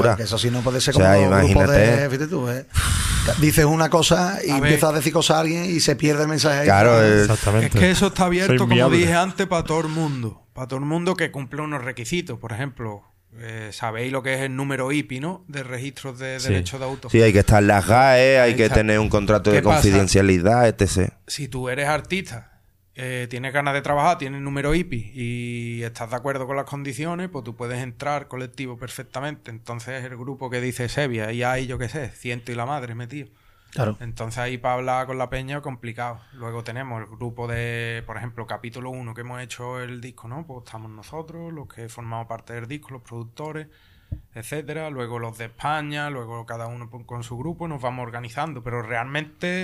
Porque eso sí no puede ser como O sea, los grupos imagínate. fíjate tú, dices una cosa y empiezas a decir cosas a alguien y se pierde el mensaje. Claro, Exactamente. Es que eso está abierto, como inviable. dije antes, para todo el mundo. Para todo el mundo que cumple unos requisitos. Por ejemplo, sabéis lo que es el número IPI, ¿no? De registros de Sí. derechos de autor. Sí, hay que estar en las GAE, hay Ahí que está. tener un contrato de ¿Qué pasa? confidencialidad, etc. Si tú eres artista, tienes ganas de trabajar, tienes número IPI y estás de acuerdo con las condiciones, pues tú puedes entrar colectivo perfectamente. Entonces el grupo que dice Sevilla y hay, yo qué sé, ciento y la madre metido. Claro. Entonces ahí para hablar con la peña complicado. Luego tenemos el grupo de, por ejemplo, capítulo 1 que hemos hecho el disco, ¿no? Pues estamos nosotros, los que formamos parte del disco, los productores, etcétera. Luego los de España, luego cada uno con su grupo y nos vamos organizando. Pero realmente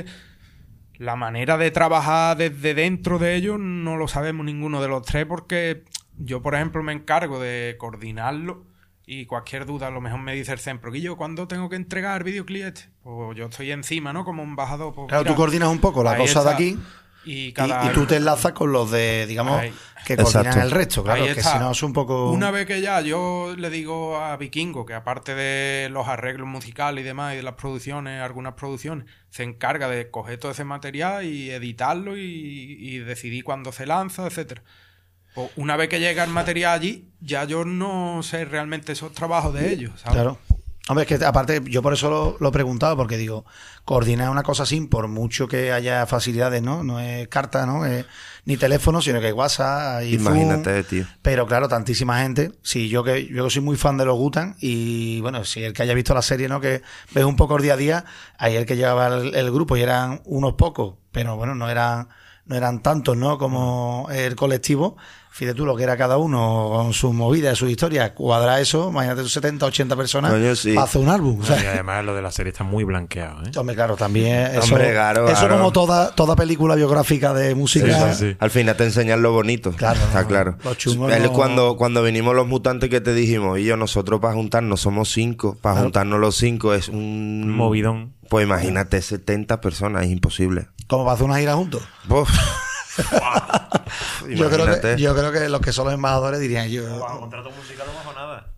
la manera de trabajar desde dentro de ellos no lo sabemos ninguno de los tres, porque yo, por ejemplo, me encargo de coordinarlo. Y cualquier duda, a lo mejor me dice el Cempro, Guillo, ¿cuándo tengo que entregar el videoclip este? Pues yo estoy encima, ¿no? Como embajador. Pues Claro, mira, tú coordinas un poco la ahí cosa de está. aquí Y y tú te enlazas con los de, digamos, Ahí. que coordinan Exacto. el resto. Claro, Ahí que está. si no es un poco... Una vez que ya yo le digo a Vikingo que aparte de los arreglos musicales y demás y de las producciones, algunas producciones, se encarga de coger todo ese material y editarlo y decidir cuándo se lanza, etcétera. Pues una vez que llega el material allí, ya yo no sé realmente esos trabajos de ellos, ¿sabes? Claro. Hombre, es que aparte, yo por eso lo he preguntado, porque digo, coordinar una cosa así, por mucho que haya facilidades, ¿no? No es carta, ¿no? Ni teléfono, sino que WhatsApp y Imagínate, Zoom. tío. Pero claro, tantísima gente. Sí, yo soy muy fan de los Gutan y bueno, si el que haya visto la serie, ¿no? Que ves un poco el día a día, ahí el que llevaba el grupo y eran unos pocos, pero bueno, no eran tantos, ¿no? Como el colectivo. Fíjate tú lo que era cada uno con sus movidas, sus historias. Cuadra eso, imagínate tú 70, 80 personas Coño, sí. para hacer un álbum. O sea, Y además lo de la serie está muy blanqueado, ¿eh? hombre, claro, también eso, Hombre, claro, eso claro. como toda película biográfica de música. Sí. Al final te enseñan lo bonito. Claro, Está no, claro. lo chungo Es no- cuando vinimos los mutantes que te dijimos, y yo, nosotros para juntarnos somos 5. Para Claro. juntarnos los 5 es un Movidón. Pues imagínate 70 personas, es imposible. Como para hacer una gira juntos. Uf. Yo Imagínate. creo que los que son los embajadores dirían yo. contrato musical no bajo nada.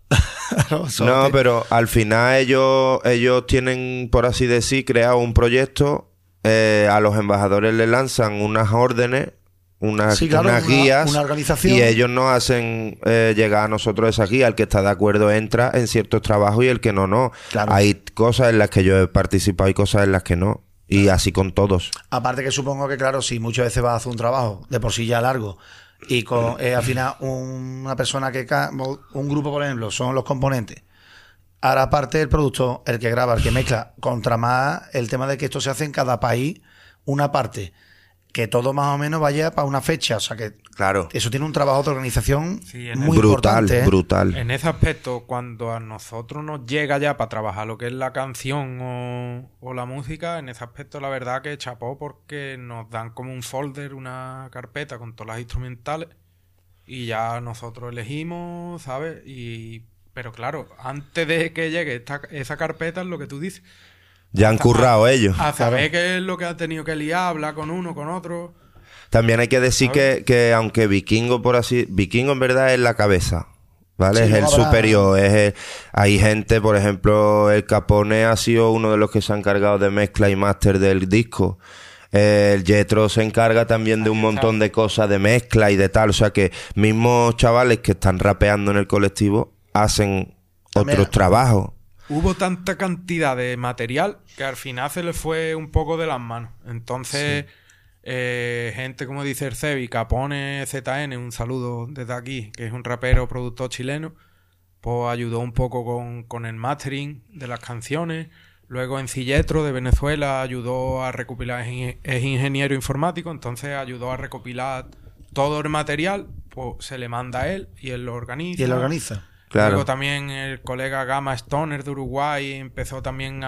No, pero al final ellos tienen, por así decir, creado un proyecto. A los embajadores le lanzan unas órdenes, unas Sí, claro, unas guías, una organización. y ellos nos hacen llegar a nosotros esa guía. El que está de acuerdo entra en ciertos trabajos y el que no. Claro. Hay cosas en las que yo he participado y cosas en las que no. Y así con todos. Aparte que supongo que, claro, si muchas veces vas a hacer un trabajo de por sí ya largo y con al final una persona un grupo, por ejemplo, son los componentes. Ahora aparte el producto, el que graba, el que mezcla, contra más el tema de que esto se hace en cada país una parte. Que todo más o menos vaya para una fecha. O sea que Claro. eso tiene un trabajo de organización Sí, en muy Brutal, importante. ¿eh? brutal. En ese aspecto, cuando a nosotros nos llega ya para trabajar lo que es la canción o la música, en ese aspecto la verdad que chapó, porque nos dan como un folder, una carpeta con todas las instrumentales y ya nosotros elegimos, ¿sabes? Pero claro, antes de que llegue esa carpeta es lo que tú dices. Ya han currado ellos. A saber qué es lo que ha tenido que liar, hablar con uno, con otro. También hay que decir que aunque Vikingo en verdad es la cabeza, ¿vale? Sí, es el no habrá- superior. Hay gente, por ejemplo, el Capone ha sido uno de los que se ha encargado de mezcla y máster del disco. El Yetro se encarga también de un montón de cosas de mezcla y de tal. O sea que mismos chavales que están rapeando en el colectivo hacen También- otros trabajos. Hubo tanta cantidad de material que al final se le fue un poco de las manos. Entonces, gente como dice el Cebi, Capone ZN, un saludo desde aquí, que es un rapero, productor chileno, pues ayudó un poco con el mastering de las canciones. Luego Encilletro de Venezuela ayudó a recopilar, es ingeniero informático, entonces ayudó a recopilar todo el material, pues se le manda a él y él lo organiza. Y él organiza. Claro. Luego también el colega Gama Stoner de Uruguay empezó también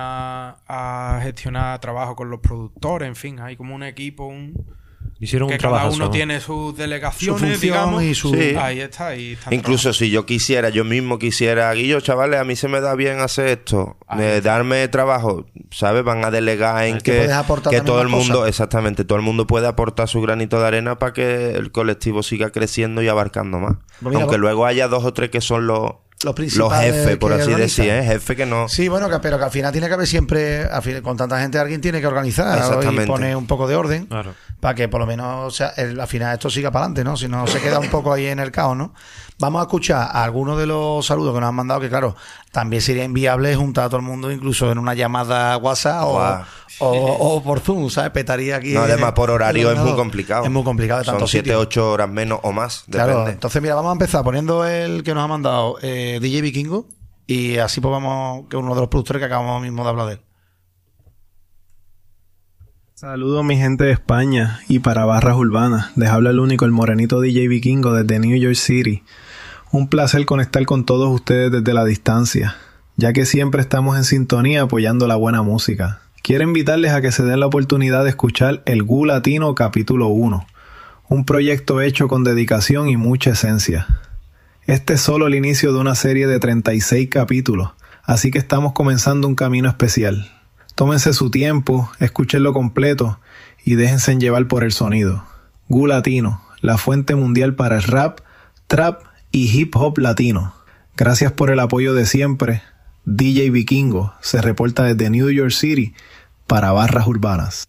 a gestionar trabajo con los productores. En fin, hay como un equipo Hicieron que un cada trabajo. uno tiene sus delegaciones, Su función digamos. y su- Sí. Ahí está. Ahí están Incluso si yo quisiera, yo mismo quisiera, Guillo, chavales, a mí se me da bien hacer esto, darme trabajo, ¿sabes? Van a delegar en Que que, puedes aportar que también todo el más mundo, cosas. exactamente, todo el mundo puede aportar su granito de arena para que el colectivo siga creciendo y abarcando más. Pues mira, Aunque luego haya 2 o 3 que son los los principales. Los jefes, por así decir, jefe que no. Sí, bueno, pero que al final tiene que haber siempre, con tanta gente alguien tiene que organizar y poner un poco de orden, claro, para que por lo menos, o sea, al final esto siga para adelante, ¿no? Si no se queda un poco ahí en el caos, ¿no? Vamos a escuchar algunos de los saludos que nos han mandado, que claro, también sería inviable juntar a todo el mundo incluso en una llamada WhatsApp o por Zoom, ¿sabes? Petaría aquí. No, además por horario es muy complicado. Es muy complicado de tantos sitios. Son 7-8 horas menos o más, claro, depende. Entonces, mira, vamos a empezar poniendo el que nos ha mandado DJ Vikingo, y así pues vamos, que es uno de los productores que acabamos mismo de hablar de él. Saludos mi gente de España y para Barras Urbanas. Les habla el único, el morenito DJ Vikingo desde New York City. Un placer conectar con todos ustedes desde la distancia, ya que siempre estamos en sintonía apoyando la buena música. Quiero invitarles a que se den la oportunidad de escuchar el GU Latino capítulo 1, un proyecto hecho con dedicación y mucha esencia. Este es solo el inicio de una serie de 36 capítulos, así que estamos comenzando un camino especial. Tómense su tiempo, escúchenlo completo y déjense llevar por el sonido. GU Latino, la fuente mundial para el rap, trap y hip hop latino. Gracias por el apoyo de siempre. DJ Vikingo se reporta desde New York City para Barras Urbanas.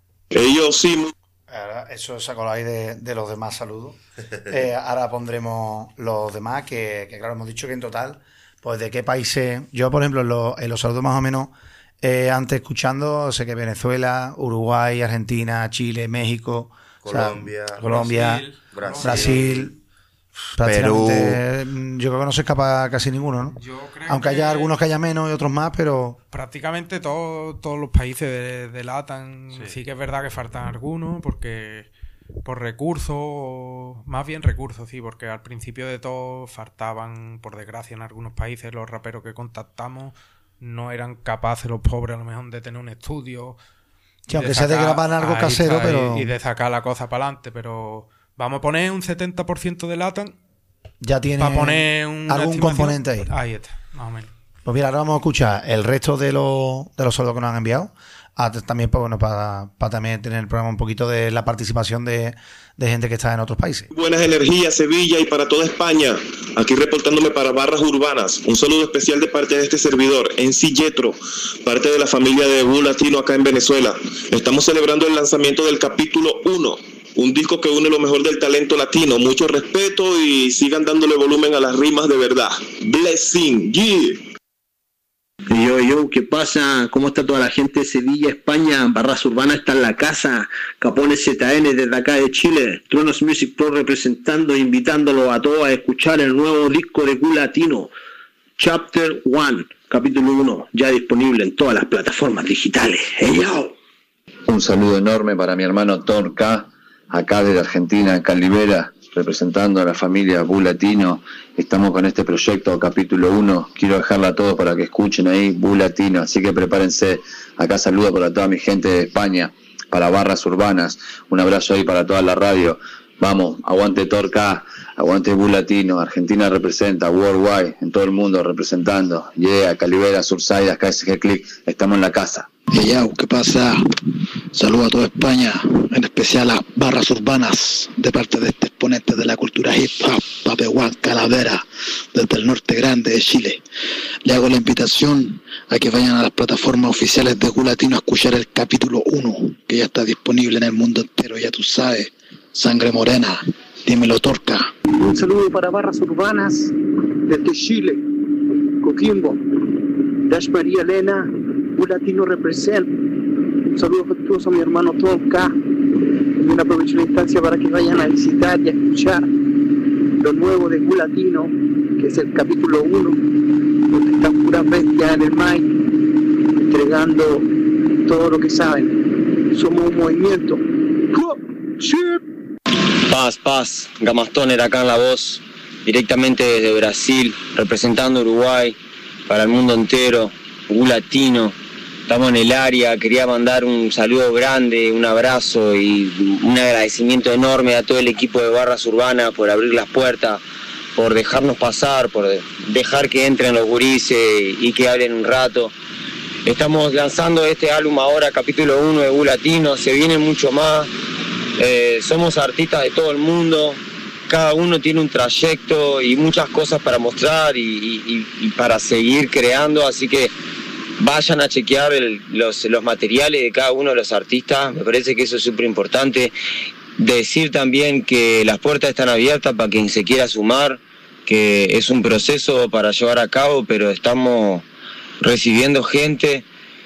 Ellos sí. Ahora, eso se acordáis de los demás saludos. Ahora pondremos los demás, que claro, hemos dicho que en total, pues de qué países. Yo, por ejemplo, en los saludos más o menos, antes escuchando, sé que Venezuela, Uruguay, Argentina, Chile, México, Colombia, Brasil. Perú. Yo creo que no se escapa casi ninguno, ¿no? Aunque haya algunos que haya menos y otros más, pero prácticamente todos los países de LATAM. Sí que es verdad que faltan algunos, porque por recursos, más bien recursos, sí, porque al principio de todo faltaban, por desgracia, en algunos países los raperos que contactamos no eran capaces, los pobres, a lo mejor, de tener un estudio. Sí, aunque sea de grabar algo casero, pero y de sacar la cosa para adelante, pero vamos a poner un 70% de LATAM. Ya tiene para poner algún componente ahí. Ahí está, más o menos. Pues mira, ahora vamos a escuchar el resto de los saludos que nos han enviado. También, pues bueno, para también tener el programa un poquito de la participación de gente que está en otros países. Buenas energías, Sevilla y para toda España. Aquí reportándome para Barras Urbanas. Un saludo especial de parte de este servidor, MC Yetro, parte de la familia de GU Latino acá en Venezuela. Estamos celebrando el lanzamiento del capítulo 1. Un disco que une lo mejor del talento latino. Mucho respeto y sigan dándole volumen a las rimas de verdad. Blessing, yeah. Yo, ¿qué pasa? ¿Cómo está toda la gente de Sevilla, España? Barras Urbanas está en la casa. Capones ZN desde acá de Chile. Tronos Music Pro representando e invitándolo a todos a escuchar el nuevo disco de GU Latino, Chapter 1, capítulo 1, ya disponible en todas las plataformas digitales. ¡Hey, yo! Un saludo enorme para mi hermano Thor K, acá desde Argentina, Calibera, representando a la familia GU Latino. Estamos con este proyecto, capítulo 1. Quiero dejarla a todos para que escuchen ahí, GU Latino. Así que prepárense. Acá saludo para toda mi gente de España, para Barras Urbanas. Un abrazo ahí para toda la radio. Vamos, aguante Thor K, aguante GU Latino. Argentina representa, worldwide, en todo el mundo representando. Yeah, Calibera, Surside, KSG Click. Estamos en la casa. Hey, ¿qué pasa? Saludos a toda España, en especial a Barras Urbanas, de parte de este exponente de la cultura hip hop, Pape Juan Calavera, desde el norte grande de Chile. Le hago la invitación a que vayan a las plataformas oficiales de GU Latino a escuchar el capítulo 1, que ya está disponible en el mundo entero, ya tú sabes. Sangre morena, dímelo Torca. Un saludo para Barras Urbanas, desde Chile, Coquimbo, Dash María Elena, GU Latino represent. Un saludo afectuoso a mi hermano Tonka. También aprovecho la instancia para que vayan a visitar y a escuchar lo nuevo de GU Latino, que es el capítulo 1, donde están puras bestias en el mic, entregando todo lo que saben. Somos un movimiento. Paz, Gamastoner acá en la voz, directamente desde Brasil, representando Uruguay para el mundo entero, GU Latino. Estamos en el área, quería mandar un saludo grande, un abrazo y un agradecimiento enorme a todo el equipo de Barras Urbanas por abrir las puertas, por dejarnos pasar, por dejar que entren los gurises y que hablen un rato. Estamos lanzando este álbum ahora, capítulo 1 de GU Latino, se viene mucho más. Somos artistas de todo el mundo, cada uno tiene un trayecto y muchas cosas para mostrar y para seguir creando, así que vayan a chequear los materiales de cada uno de los artistas, me parece que eso es súper importante. Decir también que las puertas están abiertas para quien se quiera sumar, que es un proceso para llevar a cabo, pero estamos recibiendo gente.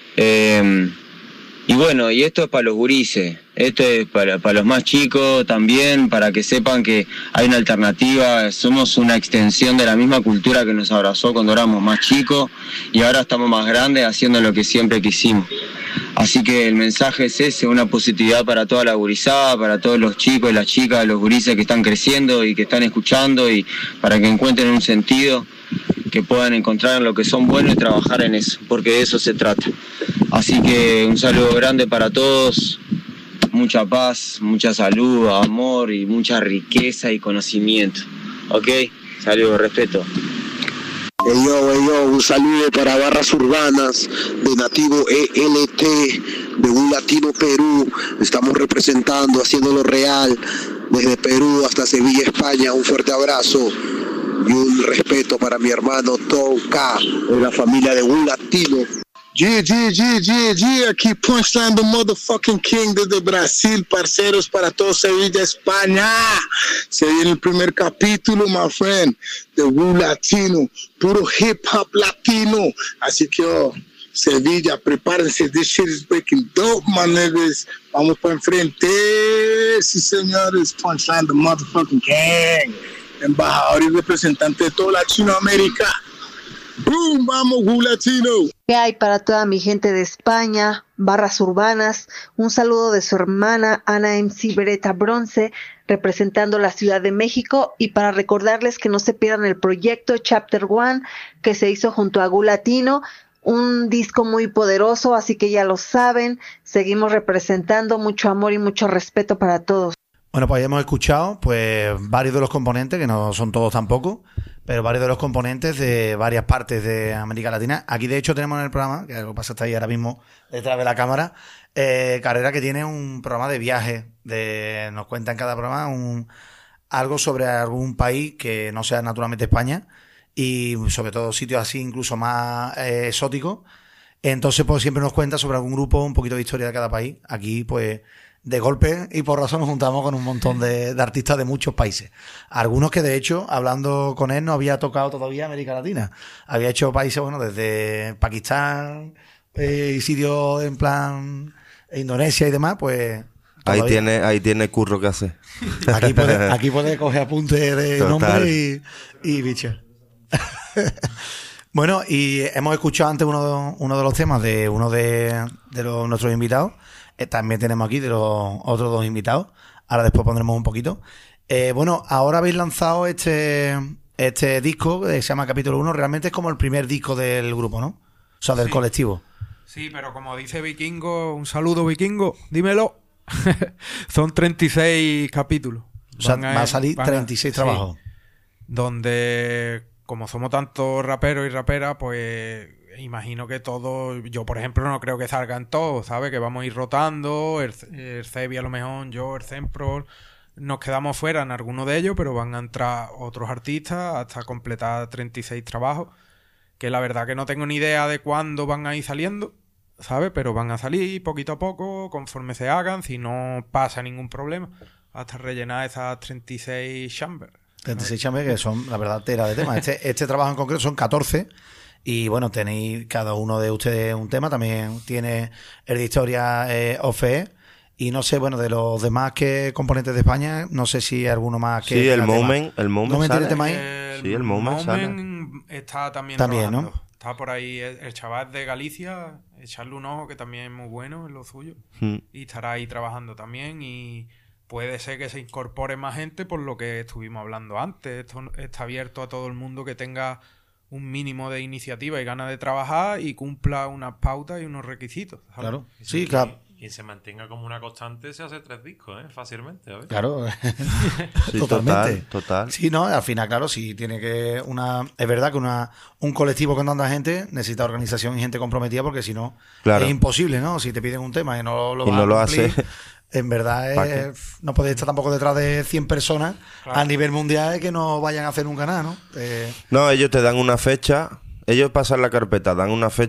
Y bueno, y esto es para los gurises, esto es para los más chicos también, para que sepan que hay una alternativa, somos una extensión de la misma cultura que nos abrazó cuando éramos más chicos y ahora estamos más grandes haciendo lo que siempre quisimos. Así que el mensaje es ese, una positividad para toda la gurizada, para todos los chicos y las chicas, los gurises que están creciendo y que están escuchando y para que encuentren un sentido, que puedan encontrar en lo que son buenos y trabajar en eso, porque de eso se trata. Así que un saludo grande para todos, mucha paz, mucha salud, amor y mucha riqueza y conocimiento. ¿Ok? Saludos, respeto. Hey yo, un saludo para Barras Urbanas de Nativo ELT, de Un Latino Perú. Estamos representando, haciéndolo real, desde Perú hasta Sevilla, España. Un fuerte abrazo y un respeto para mi hermano Tom K, de la familia de Un Latino. Aquí Punchline, the motherfucking king desde Brasil, parceros, para todo Sevilla, España. Se viene el primer capítulo, my friend, de Un Latino, puro hip hop latino. Así que, Sevilla, prepárense, this shit is breaking dope, my niggas. Vamos para enfrente, sí señores, Punchline, the motherfucking king, embajador y representante de toda Latinoamérica. ¡Boom! ¡Vamos, Un Latino! ¿Qué hay para toda mi gente de España? Barras Urbanas, un saludo de su hermana Ana MC Beretta Bronce, representando la Ciudad de México, y para recordarles que no se pierdan el proyecto Chapter One que se hizo junto a Un Latino, un disco muy poderoso, así que ya lo saben, seguimos representando, mucho amor y mucho respeto para todos. Bueno, pues ya hemos escuchado pues varios de los componentes, que no son todos tampoco, pero varios de los componentes de varias partes de América Latina. Aquí, de hecho, tenemos en el programa, que lo que pasa está ahí ahora mismo detrás de la cámara, Carrera, que tiene un programa de viaje, nos cuenta en cada programa algo sobre algún país que no sea naturalmente España, y sobre todo sitios así incluso más exóticos. Entonces, pues siempre nos cuenta sobre algún grupo, un poquito de historia de cada país. Aquí, pues, de golpe y por razón nos juntamos con un montón de artistas de muchos países. Algunos que, de hecho, hablando con él, no había tocado todavía América Latina. Había hecho países, bueno, desde Pakistán y sitios en plan Indonesia y demás, pues... Ahí tiene curro que hacer. Aquí puede coger apuntes de nombre y bicho. Bueno, y hemos escuchado antes uno de los temas de uno de nuestros invitados. También tenemos aquí de los otros dos invitados. Ahora después pondremos un poquito. Bueno, ahora habéis lanzado este disco que se llama Capítulo 1. Realmente es como el primer disco del grupo, ¿no? O sea, del colectivo. Sí, pero como dice Vikingo, un saludo Vikingo, dímelo. Son 36 capítulos. O sea, va a salir 36 trabajos. Sí, donde, como somos tantos raperos y raperas, pues... imagino que todos, yo por ejemplo no creo que salgan todos, ¿sabes? Que vamos a ir rotando, el Cebi a lo mejor, yo, el Zenprol, nos quedamos fuera en alguno de ellos, pero van a entrar otros artistas hasta completar 36 trabajos, que la verdad que no tengo ni idea de cuándo van a ir saliendo, ¿sabes? Pero van a salir poquito a poco, conforme se hagan, si no pasa ningún problema, hasta rellenar esas 36 chambers. 36 chambers que son, la verdad, tela de temas. Este trabajo en concreto son 14. Y bueno, tenéis cada uno de ustedes un tema. También tiene el de historia OFE. Y no sé, bueno, de los demás componentes de España, no sé si hay alguno más que... Sí, el Moment tiene tema ahí. Sí, el Moment está también ¿no? Está por ahí el chaval de Galicia, echarle un ojo, que también es muy bueno en lo suyo. Y estará ahí trabajando también. Y puede ser que se incorpore más gente, por lo que estuvimos hablando antes. Esto está abierto a todo el mundo que tenga un mínimo de iniciativa y ganas de trabajar y cumpla unas pautas y unos requisitos, ¿sabes? Claro, sí, claro. Y se mantenga como una constante, se hace 3 discos, fácilmente, ¿sabes? Claro, sí, totalmente. Total. Sí, no, al final, claro, sí tiene que es verdad que un colectivo con tanta gente necesita organización y gente comprometida, porque si no, es imposible, ¿no? Si te piden un tema y no lo vas a cumplir, hace. en verdad no podéis estar tampoco detrás de 100 personas a nivel mundial que no vayan a hacer nunca nada, ¿no? No, ellos te dan una fecha, ellos pasan la carpeta, dan una fecha